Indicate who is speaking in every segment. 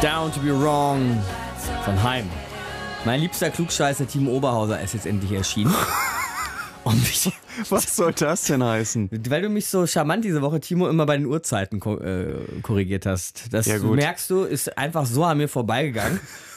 Speaker 1: Down to be wrong von Heim. Mein liebster Klugscheißer Timo Oberhauser ist jetzt endlich erschienen.
Speaker 2: Was soll das denn heißen?
Speaker 1: Weil du mich so charmant diese Woche, Timo, immer bei den Uhrzeiten korrigiert hast. Das
Speaker 2: Ja, gut.
Speaker 1: merkst du, ist einfach so an mir vorbeigegangen.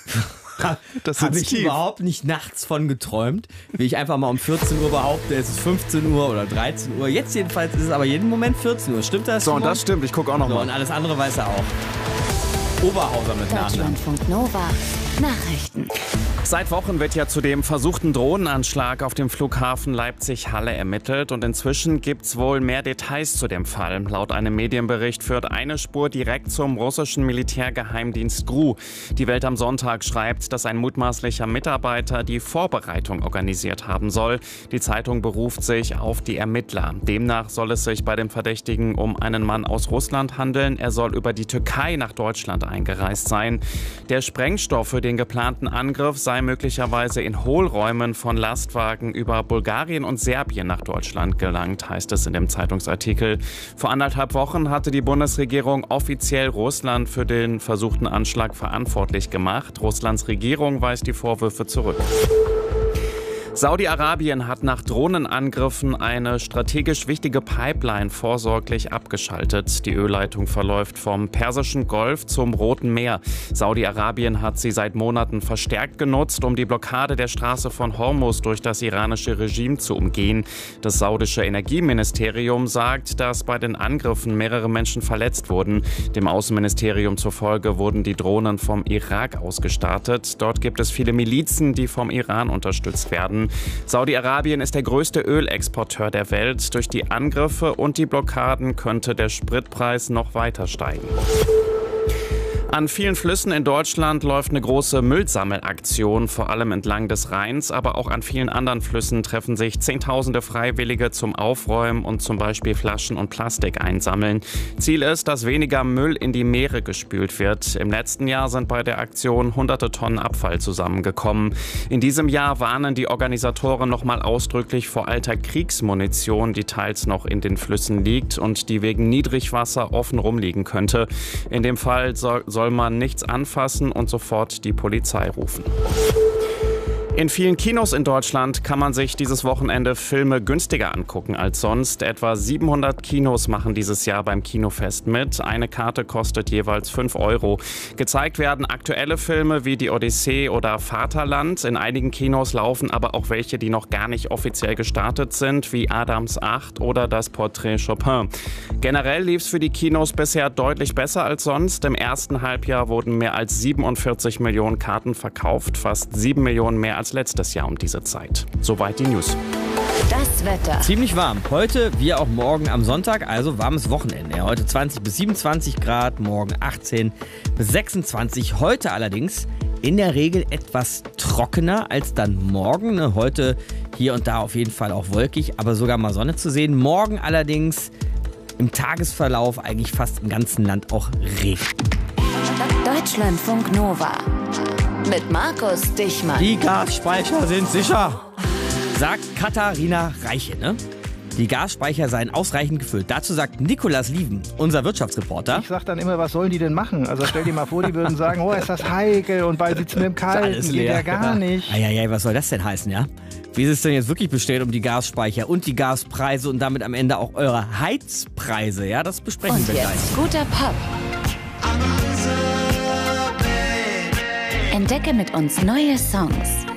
Speaker 2: Das
Speaker 1: habe
Speaker 2: sitzt
Speaker 1: ich
Speaker 2: tief.
Speaker 1: überhaupt nicht nachts von geträumt, wie ich einfach mal um 14 Uhr behaupte, es ist 15 Uhr oder 13 Uhr. Jetzt jedenfalls ist es aber jeden Moment 14 Uhr. Stimmt das?
Speaker 2: So, und
Speaker 1: Timo?
Speaker 2: das stimmt. Ich gucke auch noch
Speaker 1: So,
Speaker 2: mal.
Speaker 1: und alles andere weiß er auch. Oberhauser mit Nachnamen.
Speaker 3: Deutschlandfunk Nova Nachrichten.
Speaker 2: Seit Wochen wird ja zu dem versuchten Drohnenanschlag auf dem Flughafen Leipzig-Halle ermittelt und inzwischen gibt's wohl mehr Details zu dem Fall. Laut einem Medienbericht führt eine Spur direkt zum russischen Militärgeheimdienst GRU. Die Welt am Sonntag schreibt, dass ein mutmaßlicher Mitarbeiter die Vorbereitung organisiert haben soll. Die Zeitung beruft sich auf die Ermittler. Demnach soll es sich bei dem Verdächtigen um einen Mann aus Russland handeln. Er soll über die Türkei nach Deutschland eingereist sein. Der Sprengstoff für den geplanten Angriff sei möglicherweise in Hohlräumen von Lastwagen über Bulgarien und Serbien nach Deutschland gelangt, heißt es in dem Zeitungsartikel. Vor 1,5 Wochen hatte die Bundesregierung offiziell Russland für den versuchten Anschlag verantwortlich gemacht. Russlands Regierung weist die Vorwürfe zurück. Saudi-Arabien hat nach Drohnenangriffen eine strategisch wichtige Pipeline vorsorglich abgeschaltet. Die Ölleitung verläuft vom Persischen Golf zum Roten Meer. Saudi-Arabien hat sie seit Monaten verstärkt genutzt, um die Blockade der Straße von Hormuz durch das iranische Regime zu umgehen. Das saudische Energieministerium sagt, dass bei den Angriffen mehrere Menschen verletzt wurden. Dem Außenministerium zufolge wurden die Drohnen vom Irak aus gestartet. Dort gibt es viele Milizen, die vom Iran unterstützt werden. Saudi-Arabien ist der größte Ölexporteur der Welt. Durch die Angriffe und die Blockaden könnte der Spritpreis noch weiter steigen. An vielen Flüssen in Deutschland läuft eine große Müllsammelaktion, vor allem entlang des Rheins, aber auch an vielen anderen Flüssen treffen sich Zehntausende Freiwillige zum Aufräumen und zum Beispiel Flaschen und Plastik einsammeln. Ziel ist, dass weniger Müll in die Meere gespült wird. Im letzten Jahr sind bei der Aktion hunderte Tonnen Abfall zusammengekommen. In diesem Jahr warnen die Organisatoren nochmal ausdrücklich vor alter Kriegsmunition, die teils noch in den Flüssen liegt und die wegen Niedrigwasser offen rumliegen könnte. In dem Fall soll man nichts anfassen und sofort die Polizei rufen. In vielen Kinos in Deutschland kann man sich dieses Wochenende Filme günstiger angucken als sonst. Etwa 700 Kinos machen dieses Jahr beim Kinofest mit. Eine Karte kostet jeweils 5 €. Gezeigt werden aktuelle Filme wie Die Odyssee oder Vaterland. In einigen Kinos laufen aber auch welche, die noch gar nicht offiziell gestartet sind, wie Adams 8 oder das Porträt Chopin. Generell lief es für die Kinos bisher deutlich besser als sonst. Im ersten Halbjahr wurden mehr als 47 Millionen Karten verkauft, fast 7 Millionen mehr als letztes Jahr um diese Zeit. Soweit die News.
Speaker 3: Das Wetter.
Speaker 1: Ziemlich warm. Heute wie auch morgen am Sonntag, also warmes Wochenende. Ja, heute 20 bis 27 Grad, morgen 18 bis 26. Heute allerdings in der Regel etwas trockener als dann morgen. Ne? Heute hier und da auf jeden Fall auch wolkig, aber sogar mal Sonne zu sehen. Morgen allerdings im Tagesverlauf eigentlich fast im ganzen Land auch Regen.
Speaker 3: Deutschlandfunk Nova mit Markus Dichmann.
Speaker 1: Die Gasspeicher sind sicher, sagt Katharina Reiche, ne? Die Gasspeicher seien ausreichend gefüllt. Dazu sagt Nikolas Lieven, unser Wirtschaftsreporter.
Speaker 4: Ich sag dann immer, was sollen die denn machen? Also stell dir mal vor, die würden sagen, oh, ist das heikel und weil sitzen wir im Kalten, geht ja gar nicht.
Speaker 1: Eieiei, was soll das denn heißen, ja? Wie ist es denn jetzt wirklich bestellt um die Gasspeicher und die Gaspreise und damit am Ende auch eure Heizpreise? Ja, das besprechen
Speaker 3: Und
Speaker 1: wir gleich.
Speaker 3: jetzt guter Pop. Entdecke mit uns neue Songs.